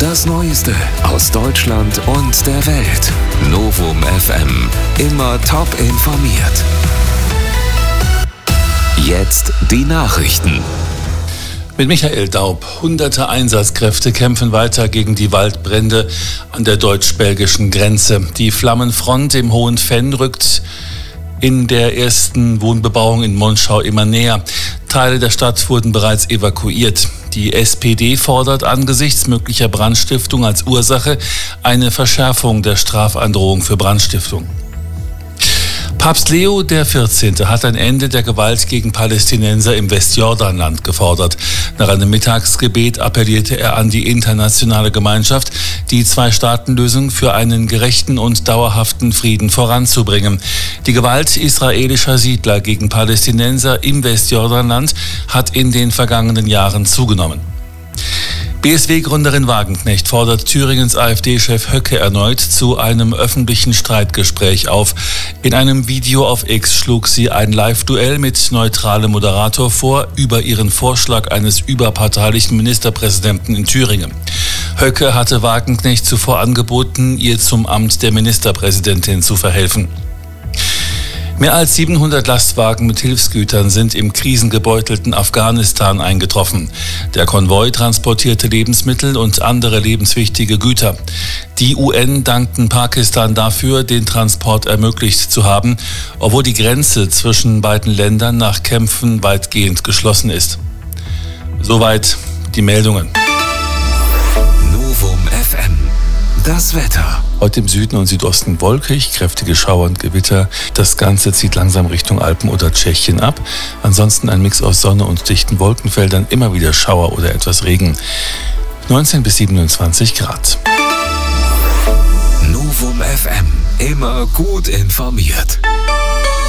Das Neueste aus Deutschland und der Welt. Novum FM. Immer top informiert. Jetzt die Nachrichten. Mit Michael Daub. Hunderte Einsatzkräfte kämpfen weiter gegen die Waldbrände an der deutsch-belgischen Grenze. Die Flammenfront im Hohen Venn rückt in der ersten Wohnbebauung in Monschau immer näher. Teile der Stadt wurden bereits evakuiert. Die SPD fordert angesichts möglicher Brandstiftung als Ursache eine Verschärfung der Strafandrohung für Brandstiftung. Papst Leo XIV. Hat ein Ende der Gewalt gegen Palästinenser im Westjordanland gefordert. Nach einem Mittagsgebet appellierte er an die internationale Gemeinschaft, die Zwei-Staaten-Lösung für einen gerechten und dauerhaften Frieden voranzubringen. Die Gewalt israelischer Siedler gegen Palästinenser im Westjordanland hat in den vergangenen Jahren zugenommen. BSW-Gründerin Wagenknecht fordert Thüringens AfD-Chef Höcke erneut zu einem öffentlichen Streitgespräch auf. In einem Video auf X schlug sie ein Live-Duell mit neutralem Moderator vor über ihren Vorschlag eines überparteilichen Ministerpräsidenten in Thüringen. Höcke hatte Wagenknecht zuvor angeboten, ihr zum Amt der Ministerpräsidentin zu verhelfen. Mehr als 700 Lastwagen mit Hilfsgütern sind im krisengebeutelten Afghanistan eingetroffen. Der Konvoi transportierte Lebensmittel und andere lebenswichtige Güter. Die UN dankten Pakistan dafür, den Transport ermöglicht zu haben, obwohl die Grenze zwischen beiden Ländern nach Kämpfen weitgehend geschlossen ist. Soweit die Meldungen. Novum FM. Das Wetter. Heute im Süden und Südosten wolkig, kräftige Schauer und Gewitter. Das Ganze zieht langsam Richtung Alpen oder Tschechien ab. Ansonsten ein Mix aus Sonne und dichten Wolkenfeldern, immer wieder Schauer oder etwas Regen. 19 bis 27 Grad. Novum FM. Immer gut informiert.